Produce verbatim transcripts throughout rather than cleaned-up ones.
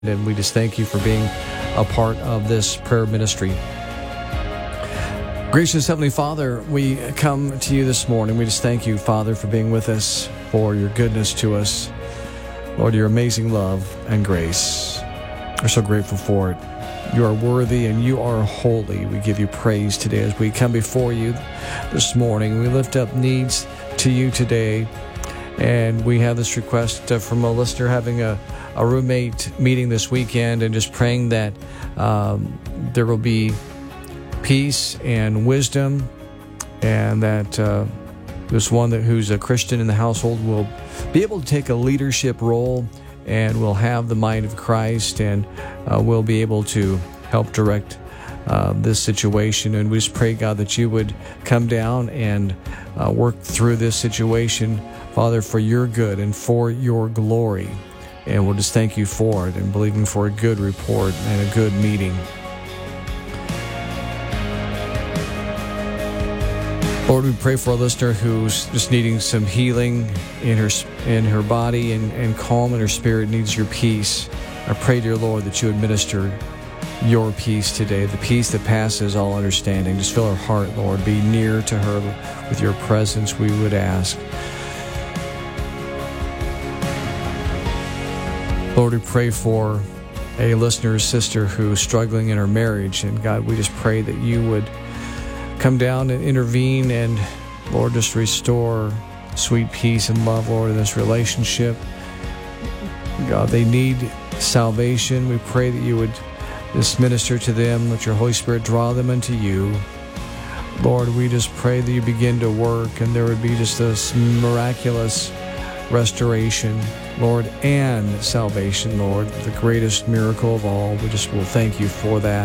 And we just thank you for being a part of this prayer ministry. Gracious Heavenly Father, we come to you this morning. We just thank you, Father, for being with us, for your goodness to us. Lord, your amazing love and grace. We're so grateful for it. You are worthy and you are holy. We give you praise today as we come before you this morning. We lift up needs to you today. And we have this request uh, from a listener having a, a roommate meeting this weekend, and just praying that um, there will be peace and wisdom, and that uh, this one that who's a Christian in the household will be able to take a leadership role and will have the mind of Christ, and uh, will be able to help direct uh, this situation. And we just pray, God, that you would come down and uh, work through this situation, Father, for your good and for your glory. And we'll just thank you for it and believing for a good report and a good meeting. Lord, we pray for a listener who's just needing some healing in her in her body and, and calm in her spirit, needs your peace. I pray, dear Lord, that you administer your peace today, the peace that passes all understanding. Just fill her heart, Lord. Be near to her with your presence, we would ask. Lord, we pray for a listener's sister who's struggling in her marriage. And God, we just pray that you would come down and intervene and, Lord, just restore sweet peace and love, Lord, in this relationship. God, they need salvation. We pray that you would just minister to them. Let your Holy Spirit draw them unto you. Lord, we just pray that you begin to work and there would be just this miraculous restoration, Lord, and salvation, Lord, the greatest miracle of all. We just will thank you for that.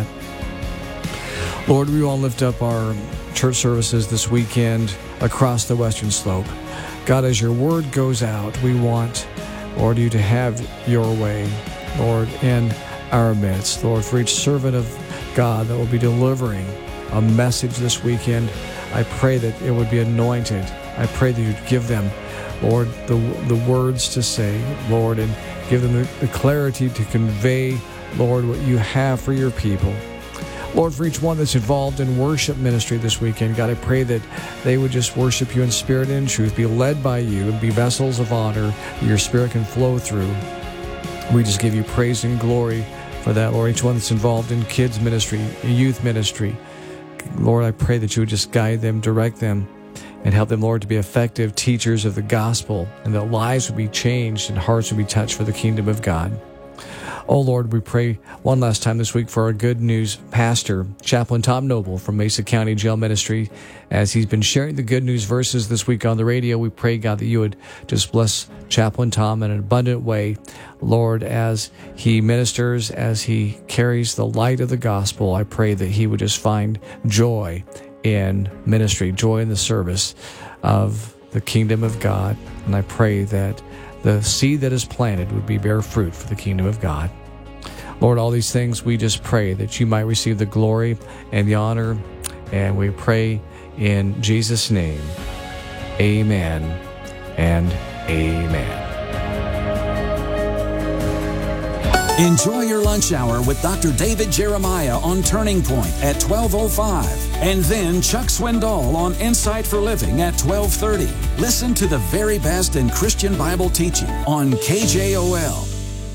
Lord, we all lift up our church services this weekend across the Western Slope. God, as your word goes out, we want, Lord, you to have your way, Lord, in our midst. Lord, for each servant of God that will be delivering a message this weekend, I pray that it would be anointed. I pray that you'd give them, Lord, the the words to say, Lord, and give them the, the clarity to convey, Lord, what you have for your people. Lord, for each one that's involved in worship ministry this weekend, God, I pray that they would just worship you in spirit and in truth, be led by you, and be vessels of honor that your spirit can flow through. We just give you praise and glory for that, Lord. Each one that's involved in kids ministry, youth ministry, Lord, I pray that you would just guide them, direct them, and help them, Lord, to be effective teachers of the gospel, and that lives would be changed and hearts would be touched for the kingdom of God. Oh, Lord, we pray one last time this week for our good news pastor, Chaplain Tom Noble from Mesa County Jail Ministry. As he's been sharing the good news verses this week on the radio, we pray, God, that you would just bless Chaplain Tom in an abundant way. Lord, as he ministers, as he carries the light of the gospel, I pray that he would just find joy in ministry, joy in the service of the kingdom of God. And I pray that the seed that is planted would be bear fruit for the kingdom of God. Lord, all these things we just pray that you might receive the glory and the honor. And we pray in Jesus' name, amen and amen. Enjoy your lunch hour with Doctor David Jeremiah on Turning Point at twelve oh five. And then Chuck Swindoll on Insight for Living at twelve thirty. Listen to the very best in Christian Bible teaching on K J O L.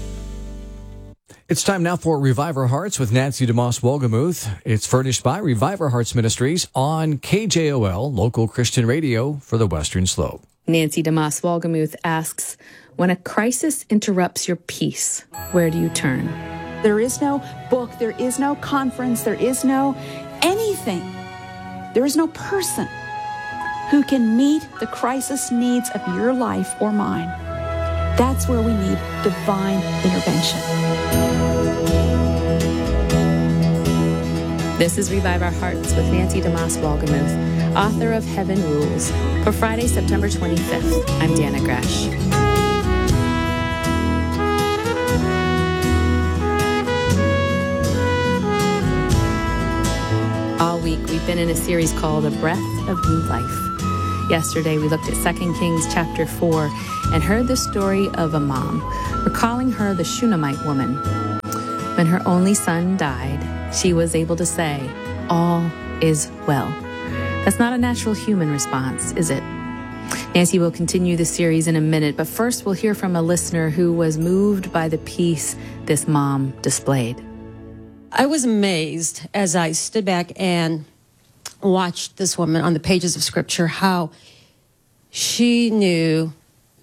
It's time now for Revive Our Hearts with Nancy DeMoss Wolgemuth. It's furnished by Revive Our Hearts Ministries on K J O L, local Christian radio for the Western Slope. Nancy DeMoss Wolgemuth asks, when a crisis interrupts your peace, where do you turn? There is no book, there is no conference, there is no anything. There is no person who can meet the crisis needs of your life or mine. That's where we need divine intervention. This is Revive Our Hearts with Nancy DeMoss Wolgemuth, author of Heaven Rules. For Friday, September twenty-fifth, I'm Dana Gresh. All week, we've been in a series called A Breath of New Life. Yesterday, we looked at Second Kings chapter four and heard the story of a mom. We're calling her the Shunammite woman. When her only son died, she was able to say, "All is well." That's not a natural human response, is it? Nancy will continue the series in a minute, but first we'll hear from a listener who was moved by the peace this mom displayed. I was amazed as I stood back and watched this woman on the pages of Scripture, how she knew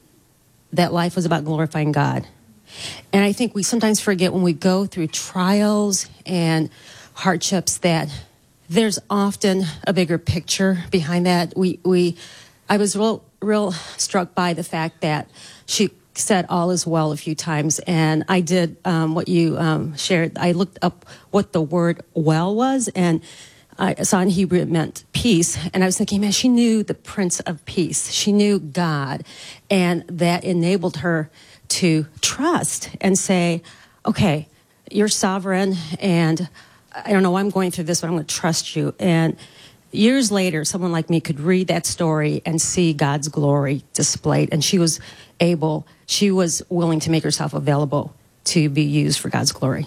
that life was about glorifying God. And I think we sometimes forget when we go through trials and hardships that there's often a bigger picture behind that. We, we, I was real, real struck by the fact that she said all is well a few times. And I did um, what you um, shared. I looked up what the word well was, and I saw in Hebrew it meant peace. And I was thinking, man, she knew the Prince of Peace. She knew God. And that enabled her to trust and say, okay, you're sovereign, and I don't know why I'm going through this, but I'm going to trust you. And years later, someone like me could read that story and see God's glory displayed. And she was able, she was willing to make herself available to be used for God's glory.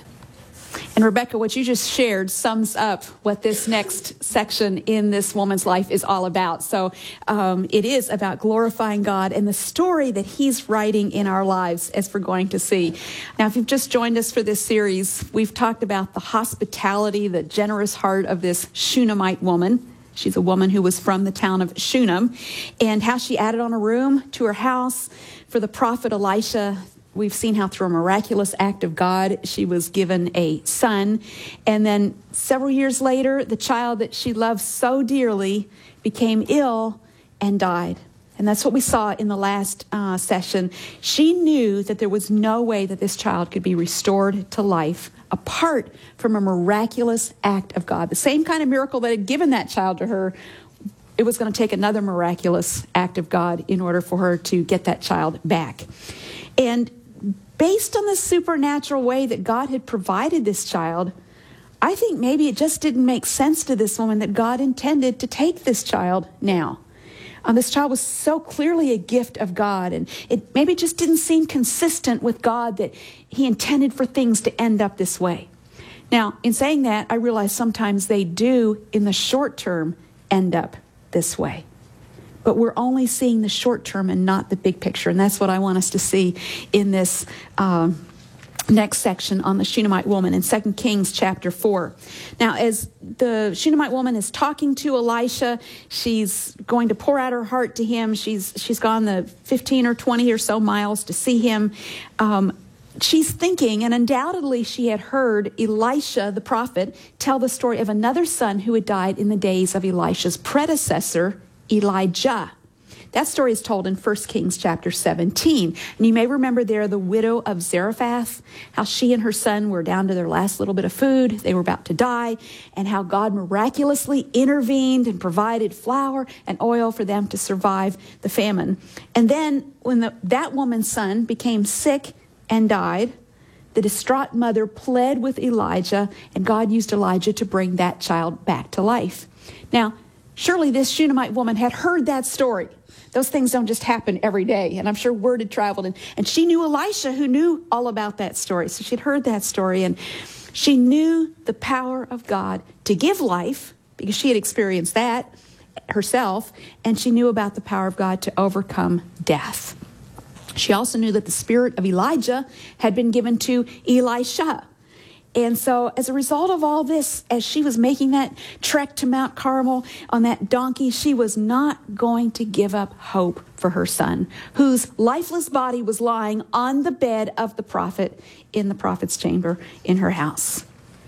And Rebecca, what you just shared sums up what this next section in this woman's life is all about. So um, it is about glorifying God and the story that he's writing in our lives, as we're going to see. Now, if you've just joined us for this series, we've talked about the hospitality, the generous heart of this Shunammite woman. She's a woman who was from the town of Shunem, and how she added on a room to her house for the prophet Elisha. We've seen how through a miraculous act of God, she was given a son. And then several years later, the child that she loved so dearly became ill and died. And that's what we saw in the last uh, session. She knew that there was no way that this child could be restored to life apart from a miraculous act of God. The same kind of miracle that had given that child to her, it was going to take another miraculous act of God in order for her to get that child back. And based on the supernatural way that God had provided this child, I think maybe it just didn't make sense to this woman that God intended to take this child now. Um, this child was so clearly a gift of God, and it maybe just didn't seem consistent with God that he intended for things to end up this way. Now, in saying that, I realize sometimes they do, in the short term, end up this way. But we're only seeing the short term and not the big picture. And that's what I want us to see in this um, next section on the Shunammite woman in Second Kings chapter four. Now, as the Shunammite woman is talking to Elisha, she's going to pour out her heart to him. She's she's gone the fifteen or twenty or so miles to see him. Um, she's thinking, and undoubtedly she had heard Elisha, the prophet, tell the story of another son who had died in the days of Elisha's predecessor, Elijah. That story is told in First Kings chapter seventeen. And you may remember there the widow of Zarephath, how she and her son were down to their last little bit of food. They were about to die, and how God miraculously intervened and provided flour and oil for them to survive the famine. And then when the, that woman's son became sick and died, the distraught mother pled with Elijah, and God used Elijah to bring that child back to life. Now, surely this Shunammite woman had heard that story. Those things don't just happen every day. And I'm sure word had traveled. And, and she knew Elisha, who knew all about that story. So she'd heard that story. And she knew the power of God to give life, because she had experienced that herself. And she knew about the power of God to overcome death. She also knew that the spirit of Elijah had been given to Elisha. And so as a result of all this, as she was making that trek to Mount Carmel on that donkey, she was not going to give up hope for her son, whose lifeless body was lying on the bed of the prophet in the prophet's chamber in her house.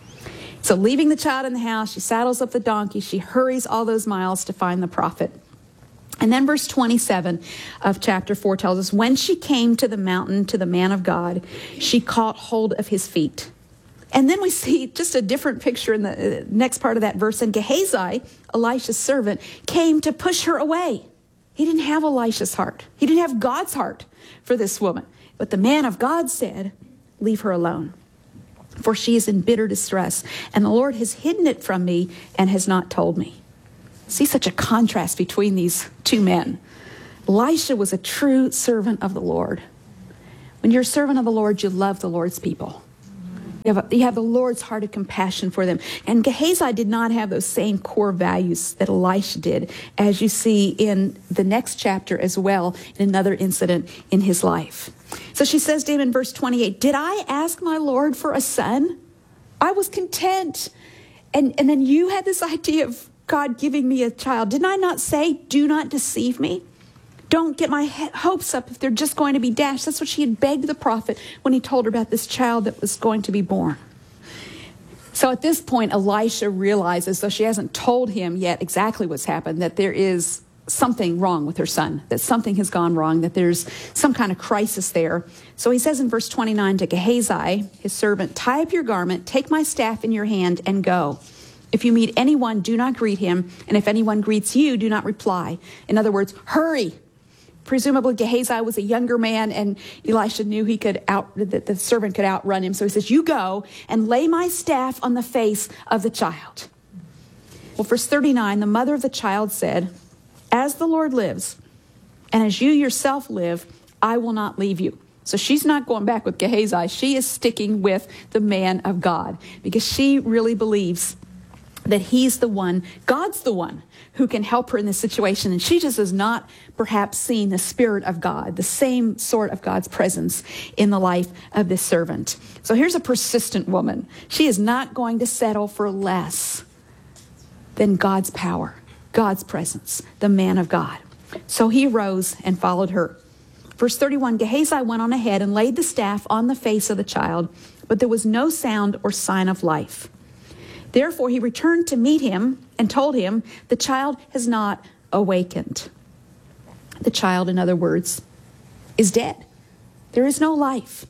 So leaving the child in the house, she saddles up the donkey. She hurries all those miles to find the prophet. And then verse twenty-seven of chapter four tells us, when she came to the mountain, to the man of God, she caught hold of his feet. And then we see just a different picture in the next part of that verse. And Gehazi, Elisha's servant, came to push her away. He didn't have Elisha's heart. He didn't have God's heart for this woman. But the man of God said, leave her alone, for she is in bitter distress, and the Lord has hidden it from me and has not told me. See such a contrast between these two men. Elisha was a true servant of the Lord. When you're a servant of the Lord, you love the Lord's people. You have, a, you have the Lord's heart of compassion for them. And Gehazi did not have those same core values that Elisha did, as you see in the next chapter as well, in another incident in his life. So she says to him in verse twenty-eight, did I ask my Lord for a son? I was content. And, and then you had this idea of God giving me a child. Didn't I not say, do not deceive me? Don't get my hopes up if they're just going to be dashed. That's what she had begged the prophet when he told her about this child that was going to be born. So at this point, Elisha realizes, though she hasn't told him yet exactly what's happened, that there is something wrong with her son, that something has gone wrong, that there's some kind of crisis there. So he says in verse twenty-nine to Gehazi, his servant, tie up your garment, take my staff in your hand, and go. If you meet anyone, do not greet him, and if anyone greets you, do not reply. In other words, hurry. Presumably Gehazi was a younger man, and Elisha knew he could out that the servant could outrun him. So he says, you go and lay my staff on the face of the child. Well, verse thirty-nine, the mother of the child said, as the Lord lives, and as you yourself live, I will not leave you. So she's not going back with Gehazi. She is sticking with the man of God, because she really believes that he's the one, God's the one who can help her in this situation. And she just has not perhaps seen the Spirit of God, the same sort of God's presence in the life of this servant. So here's a persistent woman. She is not going to settle for less than God's power, God's presence, the man of God. So he rose and followed her. Verse thirty-one, Gehazi went on ahead and laid the staff on the face of the child, but there was no sound or sign of life. Therefore, he returned to meet him and told him, the child has not awakened. The child, in other words, is dead. There is no life.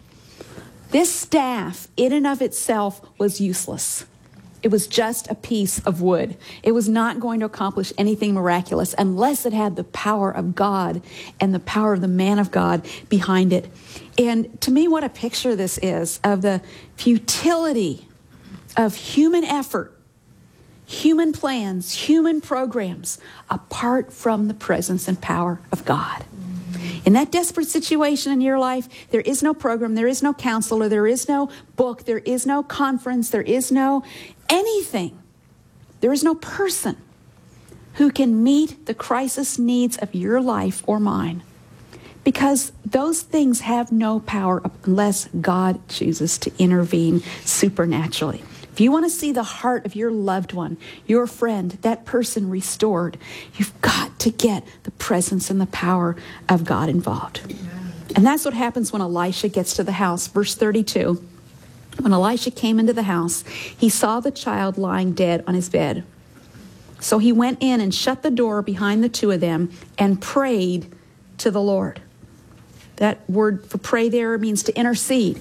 This staff, in and of itself, was useless. It was just a piece of wood. It was not going to accomplish anything miraculous unless it had the power of God and the power of the man of God behind it. And to me, what a picture this is of the futility of human effort, human plans, human programs, apart from the presence and power of God. In that desperate situation in your life, there is no program, there is no counselor, there is no book, there is no conference, there is no anything. There is no person who can meet the crisis needs of your life or mine, because those things have no power unless God chooses to intervene supernaturally. If you want to see the heart of your loved one, your friend, that person restored, you've got to get the presence and the power of God involved. And that's what happens when Elisha gets to the house. Verse thirty-two, when Elisha came into the house, he saw the child lying dead on his bed. So he went in and shut the door behind the two of them and prayed to the Lord. That word for pray there means to intercede.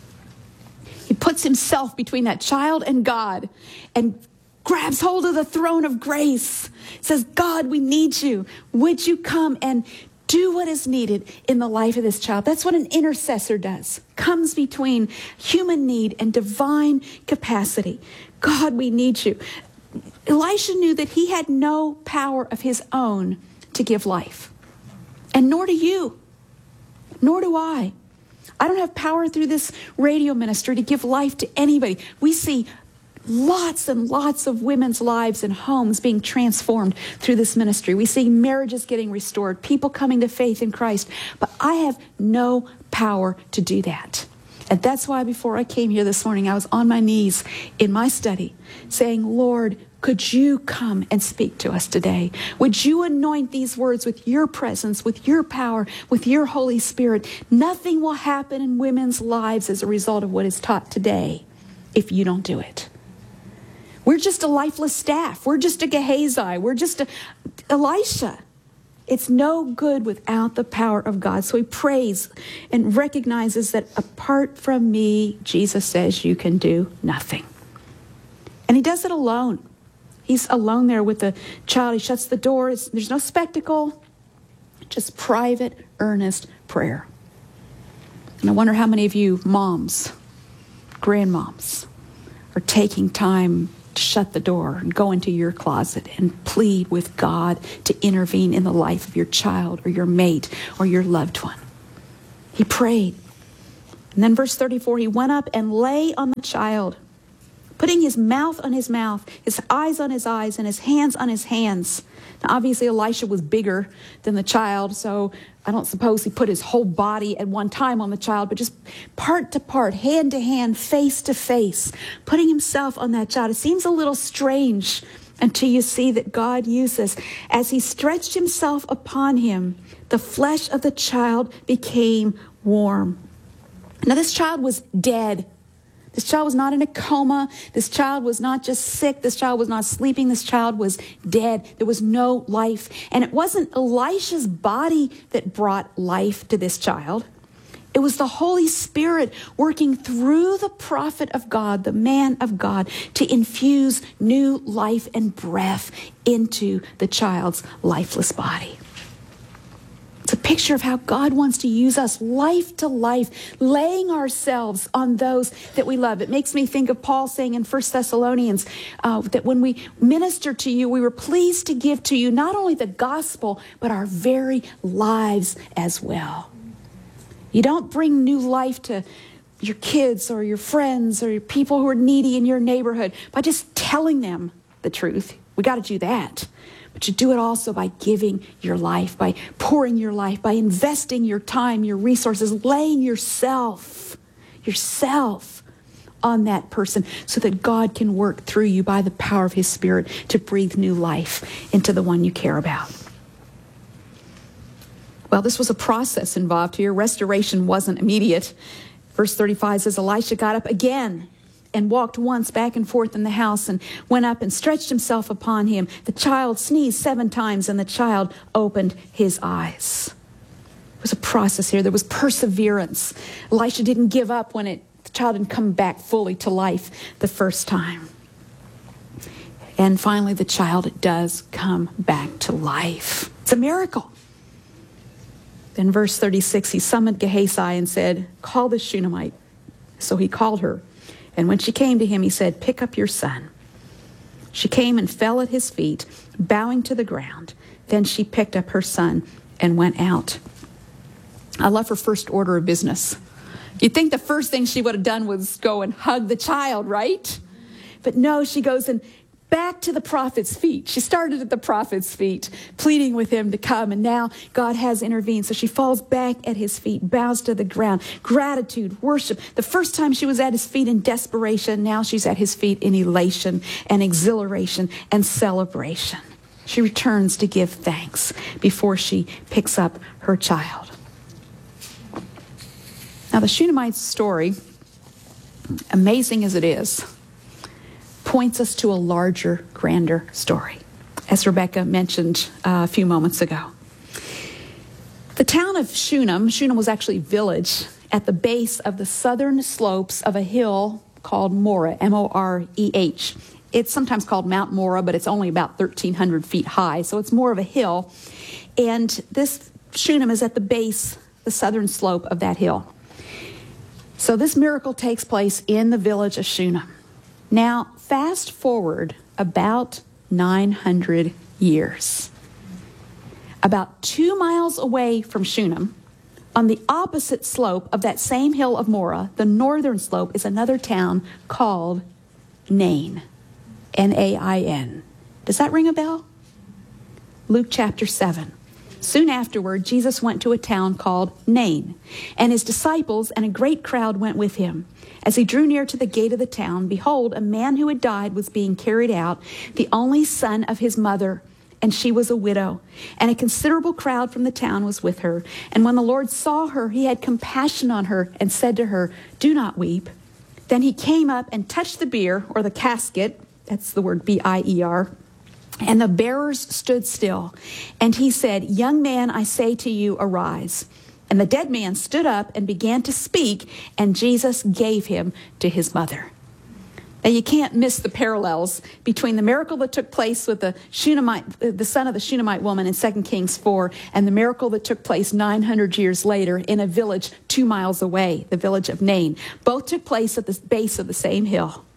He puts himself between that child and God and grabs hold of the throne of grace. Says, God, we need you. Would you come and do what is needed in the life of this child? That's what an intercessor does. Comes between human need and divine capacity. God, we need you. Elisha knew that he had no power of his own to give life. And nor do you. Nor do I. I don't have power through this radio ministry to give life to anybody. We see lots and lots of women's lives and homes being transformed through this ministry. We see marriages getting restored, people coming to faith in Christ. But I have no power to do that. And that's why before I came here this morning, I was on my knees in my study saying, Lord, could you come and speak to us today? Would you anoint these words with your presence, with your power, with your Holy Spirit? Nothing will happen in women's lives as a result of what is taught today if you don't do it. We're just a lifeless staff. We're just a Gehazi. We're just a Elisha. It's no good without the power of God. So he prays and recognizes that apart from me, Jesus says, you can do nothing. And he does it alone. He's alone there with the child. He shuts the door. There's no spectacle, just private, earnest prayer. And I wonder how many of you moms, grandmoms, are taking time to shut the door and go into your closet and plead with God to intervene in the life of your child or your mate or your loved one. He prayed. And then verse thirty-four, he went up and lay on the child, putting his mouth on his mouth, his eyes on his eyes, and his hands on his hands. Now, obviously, Elisha was bigger than the child, so I don't suppose he put his whole body at one time on the child, but just part to part, hand to hand, face to face, putting himself on that child. It seems a little strange until you see that God uses. As he stretched himself upon him, the flesh of the child became warm. Now, this child was dead. This child was not in a coma. This child was not just sick. This child was not sleeping. This child was dead. There was no life. And it wasn't Elisha's body that brought life to this child. It was the Holy Spirit working through the prophet of God, the man of God, to infuse new life and breath into the child's lifeless body. It's a picture of how God wants to use us life to life, laying ourselves on those that we love. It makes me think of Paul saying in First Thessalonians uh, that when we minister to you, we were pleased to give to you not only the gospel, but our very lives as well. You don't bring new life to your kids or your friends or your people who are needy in your neighborhood by just telling them the truth. We got to do that. But you do it also by giving your life, by pouring your life, by investing your time, your resources, laying yourself, yourself on that person so that God can work through you by the power of his Spirit to breathe new life into the one you care about. Well, this was a process involved here. Restoration wasn't immediate. Verse thirty-five says, Elisha got up again and walked once back and forth in the house and went up and stretched himself upon him. The child sneezed seven times and the child opened his eyes. It was a process here. There was perseverance. Elisha didn't give up when it, the child didn't come back fully to life the first time. And finally, the child does come back to life. It's a miracle. Then verse thirty-six, he summoned Gehazi and said, call the Shunammite. So he called her. And when she came to him, he said, pick up your son. She came and fell at his feet, bowing to the ground. Then she picked up her son and went out. I love her first order of business. You'd think the first thing she would have done was go and hug the child, right? But no, she goes and back to the prophet's feet. She started at the prophet's feet, pleading with him to come, and now God has intervened. So she falls back at his feet, bows to the ground. Gratitude, worship. The first time she was at his feet in desperation, now she's at his feet in elation and exhilaration and celebration. She returns to give thanks before she picks up her child. Now, the Shunammite story, amazing as it is, points us to a larger, grander story, as Rebecca mentioned uh, a few moments ago. The town of Shunem, Shunem was actually a village at the base of the southern slopes of a hill called Moreh, M O R E H. It's sometimes called Mount Moreh, but it's only about thirteen hundred feet high, so it's more of a hill. And this Shunem is at the base, the southern slope of that hill. So this miracle takes place in the village of Shunem. Now, fast forward about nine hundred years. About two miles away from Shunem, on the opposite slope of that same hill of Moreh, the northern slope, is another town called Nain. N A I N. Does that ring a bell? Luke chapter seven. Soon afterward, Jesus went to a town called Nain, and his disciples and a great crowd went with him. As he drew near to the gate of the town, behold, a man who had died was being carried out, the only son of his mother, and she was a widow. And a considerable crowd from the town was with her. And when the Lord saw her, he had compassion on her and said to her, do not weep. Then he came up and touched the bier, or the casket, that's the word B I E R, and the bearers stood still. And he said, young man, I say to you, arise. And the dead man stood up and began to speak, and Jesus gave him to his mother. Now, you can't miss the parallels between the miracle that took place with the Shunammite, the son of the Shunammite woman in Second Kings four, and the miracle that took place nine hundred years later in a village two miles away, the village of Nain. Both took place at the base of the same hill.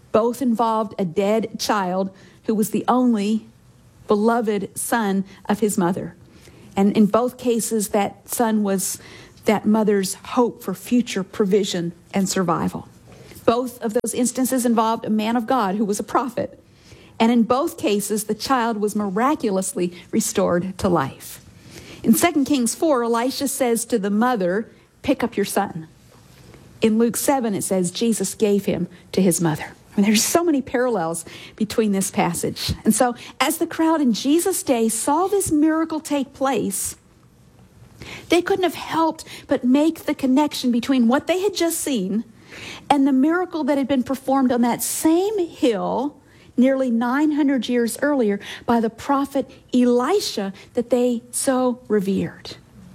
Both involved a dead child who was the only beloved son of his mother. And in both cases, that son was that mother's hope for future provision and survival. Both of those instances involved a man of God who was a prophet. And in both cases, the child was miraculously restored to life. In Second Kings four, Elisha says to the mother, "Pick up your son." In Luke seven, it says Jesus gave him to his mother. I mean, there's so many parallels between this passage. And so as the crowd in Jesus' day saw this miracle take place, they couldn't have helped but make the connection between what they had just seen and the miracle that had been performed on that same hill nearly nine hundred years earlier by the prophet Elisha that they so revered.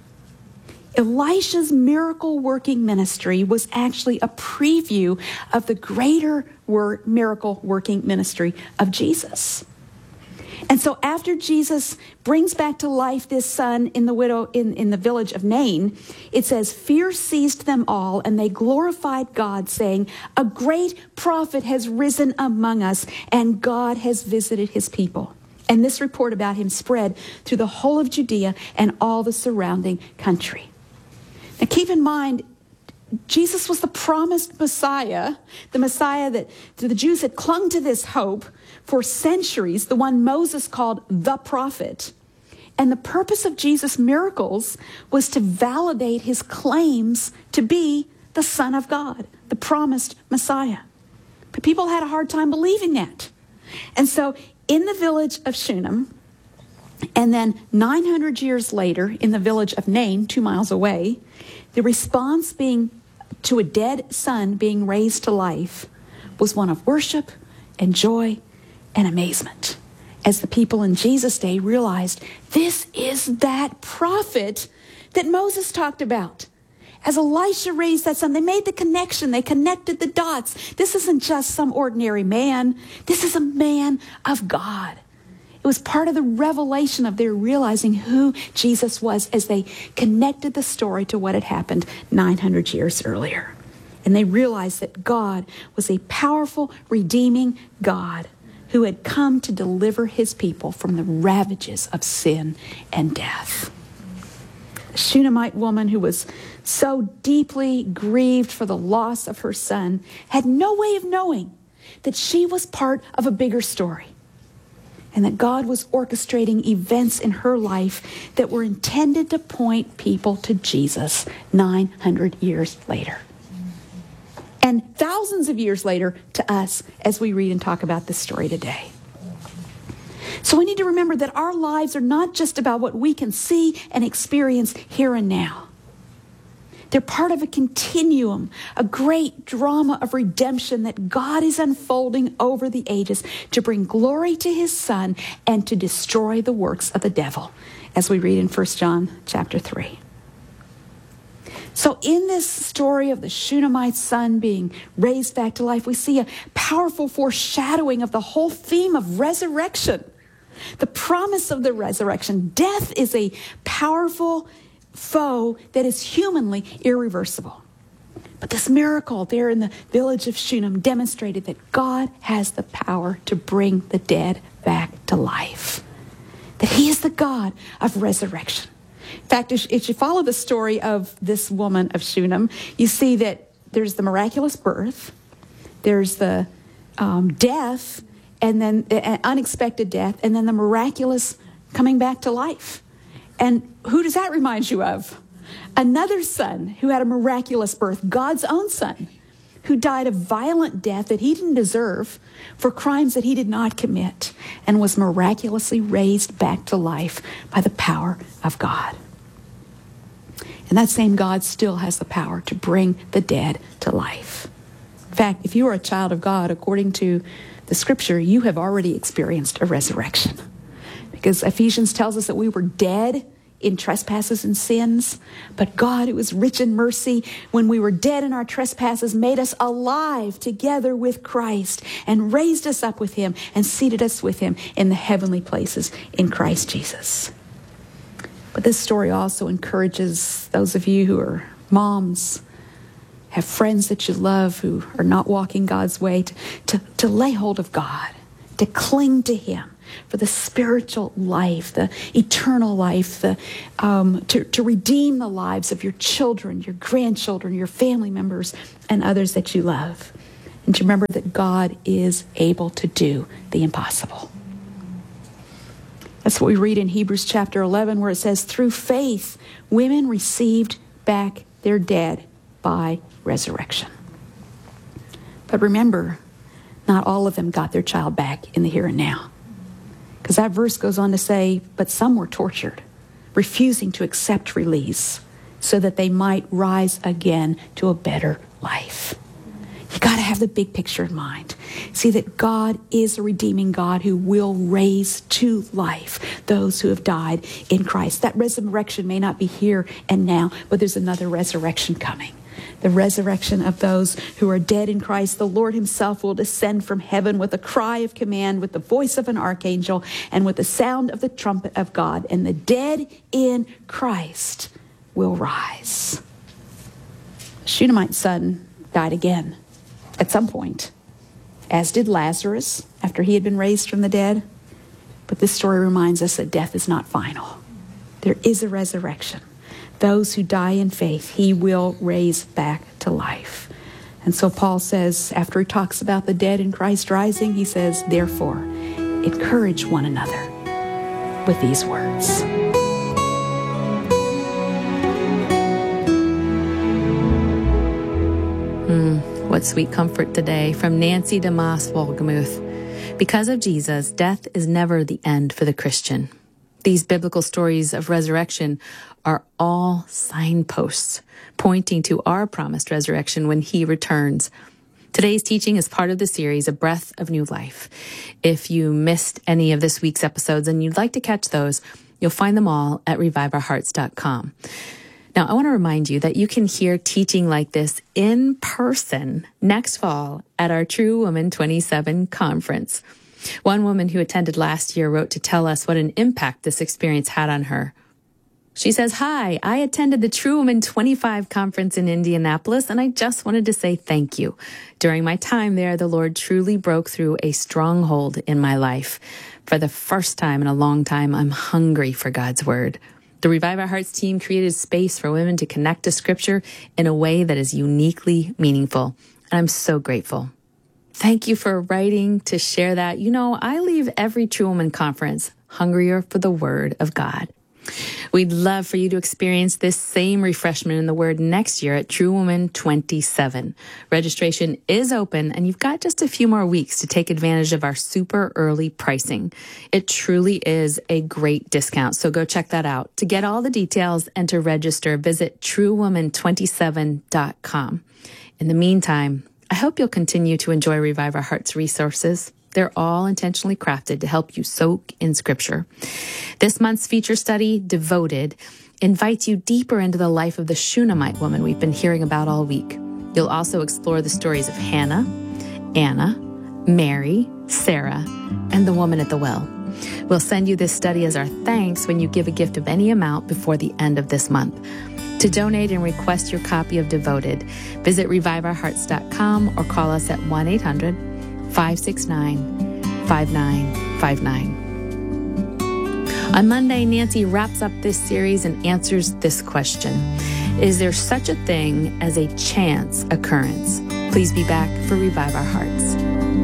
Elisha's miracle-working ministry was actually a preview of the greater miracle-working ministry of Jesus. And so after Jesus brings back to life this son in the widow in, in the village of Nain, it says, "Fear seized them all, and they glorified God, saying, 'A great prophet has risen among us, and God has visited his people.' And this report about him spread through the whole of Judea and all the surrounding country." Now keep in mind, Jesus was the promised Messiah, the Messiah that the Jews had clung to this hope for centuries, the one Moses called the prophet. And the purpose of Jesus' miracles was to validate his claims to be the Son of God, the promised Messiah. But people had a hard time believing that. And so in the village of Shunem, and then nine hundred years later in the village of Nain, two miles away, the response being to a dead son being raised to life was one of worship and joy and amazement, as the people in Jesus' day realized this is that prophet that Moses talked about. As Elisha raised that son, they made the connection. They connected the dots. This isn't just some ordinary man. This is a man of God. It was part of the revelation of their realizing who Jesus was as they connected the story to what had happened nine hundred years earlier. And they realized that God was a powerful, redeeming God who had come to deliver his people from the ravages of sin and death. The Shunammite woman, who was so deeply grieved for the loss of her son, had no way of knowing that she was part of a bigger story, and that God was orchestrating events in her life that were intended to point people to Jesus nine hundred years later. And thousands of years later to us as we read and talk about this story today. So we need to remember that our lives are not just about what we can see and experience here and now. They're part of a continuum, a great drama of redemption that God is unfolding over the ages to bring glory to his Son and to destroy the works of the devil, as we read in First John chapter three. So in this story of the Shunammite son being raised back to life, we see a powerful foreshadowing of the whole theme of resurrection, the promise of the resurrection. Death is a powerful foe that is humanly irreversible. But this miracle there in the village of Shunem demonstrated that God has the power to bring the dead back to life, that he is the God of resurrection. In fact, if you follow the story of this woman of Shunem, you see that there's the miraculous birth, there's the um, death, and then uh, unexpected death, and then the miraculous coming back to life. And who does that remind you of? Another son who had a miraculous birth, God's own son, who died a violent death that he didn't deserve for crimes that he did not commit, and was miraculously raised back to life by the power of God. And that same God still has the power to bring the dead to life. In fact, if you are a child of God, according to the scripture, you have already experienced a resurrection. Because Ephesians tells us that we were dead in trespasses and sins, but God, who is rich in mercy, when we were dead in our trespasses, made us alive together with Christ and raised us up with him and seated us with him in the heavenly places in Christ Jesus. But this story also encourages those of you who are moms have friends that you love who are not walking God's way, to, to, to lay hold of God, to cling to Him for the spiritual life, the eternal life, the, um, to, to redeem the lives of your children, your grandchildren, your family members, and others that you love. And to remember that God is able to do the impossible. That's what we read in Hebrews chapter eleven, where it says, through faith, women received back their dead by resurrection. But remember, not all of them got their child back in the here and now. Because that verse goes on to say, but some were tortured, refusing to accept release so that they might rise again to a better life. You got to have the big picture in mind. See that God is a redeeming God who will raise to life those who have died in Christ. That resurrection may not be here and now, but there's another resurrection coming. The resurrection of those who are dead in Christ. The Lord Himself will descend from heaven with a cry of command, with the voice of an archangel, and with the sound of the trumpet of God. And the dead in Christ will rise. The Shunammite's son died again at some point, as did Lazarus after he had been raised from the dead. But this story reminds us that death is not final. There is a resurrection. Those who die in faith, He will raise back to life. And so Paul says, after he talks about the dead in Christ rising, he says, therefore, encourage one another with these words. Mm, what sweet comfort today from Nancy DeMoss Wolgemuth. Because of Jesus, death is never the end for the Christian. These biblical stories of resurrection are all signposts pointing to our promised resurrection when He returns. Today's teaching is part of the series, A Breath of New Life. If you missed any of this week's episodes and you'd like to catch those, you'll find them all at revive our hearts dot com. Now, I want to remind you that you can hear teaching like this in person next fall at our True Woman twenty-seven conference. One woman who attended last year wrote to tell us what an impact this experience had on her. She says, hi, I attended the True Woman twenty-five conference in Indianapolis, and I just wanted to say thank you. During my time there, the Lord truly broke through a stronghold in my life. For the first time in a long time, I'm hungry for God's Word. The Revive Our Hearts team created space for women to connect to Scripture in a way that is uniquely meaningful, and I'm so grateful. Thank you for writing to share that. You know, I leave every True Woman conference hungrier for the Word of God. We'd love for you to experience this same refreshment in the Word next year at True Woman twenty-seven. Registration is open, and you've got just a few more weeks to take advantage of our super early pricing. It truly is a great discount, so go check that out. To get all the details and to register, visit true woman twenty-seven dot com. In the meantime, I hope you'll continue to enjoy Revive Our Hearts resources. They're all intentionally crafted to help you soak in Scripture. This month's feature study, Devoted, invites you deeper into the life of the Shunammite woman we've been hearing about all week. You'll also explore the stories of Hannah, Anna, Mary, Sarah, and the woman at the well. We'll send you this study as our thanks when you give a gift of any amount before the end of this month. To donate and request your copy of Devoted, visit revive our hearts dot com or call us at one eight hundred five six nine five nine five nine. On Monday, Nancy wraps up this series and answers this question. Is there such a thing as a chance occurrence? Please be back for Revive Our Hearts.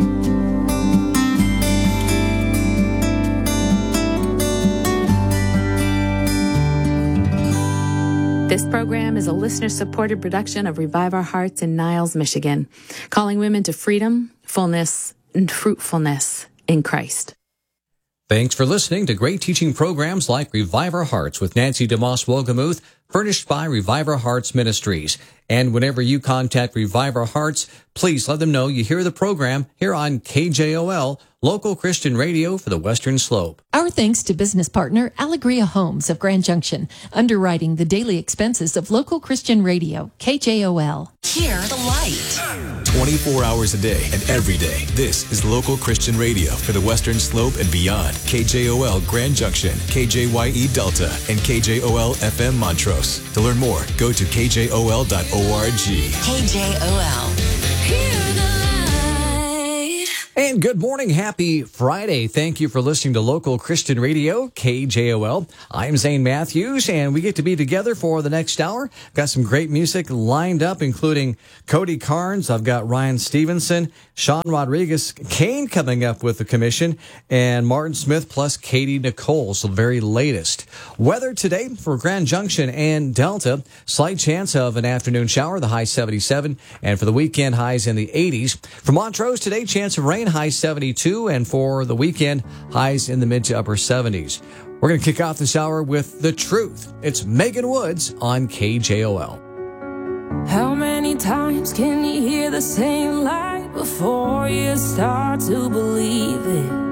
This program is a listener-supported production of Revive Our Hearts in Niles, Michigan, calling women to freedom, fullness, and fruitfulness in Christ. Thanks for listening to great teaching programs like Revive Our Hearts with Nancy DeMoss Wolgemuth, furnished by Revive Our Hearts Ministries. And whenever you contact Revive Our Hearts, please let them know you hear the program here on K J O L, local Christian radio for the Western Slope. Our thanks to business partner Allegria Homes of Grand Junction, underwriting the daily expenses of local Christian radio, K J O L. Hear the light. twenty-four hours a day and every day. This is local Christian radio for the Western Slope and beyond. K J O L Grand Junction, K J Y E Delta, and K J O L F M Montrose. Montrose. To learn more, go to k j o l dot org. K J O L. Hear the light. And good morning. Happy Friday. Thank you for listening to Local Christian Radio, K J O L. I'm Zane Matthews, and we get to be together for the next hour. Got some great music lined up, including Cody Carnes. I've got Ryan Stevenson, Sean Rodriguez, Kane coming up with the commission, and Martin Smith plus Katie Nicole. So the very latest. Weather today for Grand Junction and Delta. Slight chance of an afternoon shower, the high seventy-seven. And for the weekend, highs in the eighties. For Montrose today, chance of rain, high seventy-two. And for the weekend, highs in the mid to upper seventies. We're going to kick off this hour with The Truth. It's Megan Woods on K J O L. How many times can you hear the same lie before you start to believe it?